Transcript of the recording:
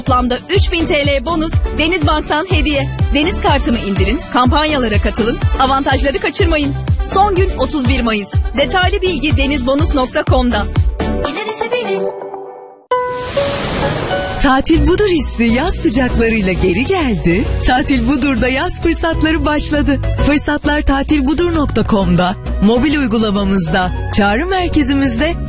Toplamda 3000 TL bonus Denizbank'tan hediye. Deniz kartımı indirin, kampanyalara katılın, avantajları kaçırmayın. Son gün 31 Mayıs. Detaylı bilgi denizbonus.com'da. İlerisi benim. Tatil Budur hissi yaz sıcaklarıyla geri geldi. Tatil Budur'da yaz fırsatları başladı. Fırsatlar tatilbudur.com'da, mobil uygulamamızda, çağrı merkezimizde